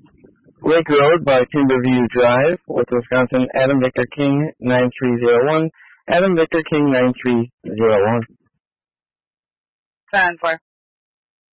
Lake Road by Timberview Drive, Worth, Wisconsin, Adam Victor King 9301. Adam Victor King 9301. 10-4.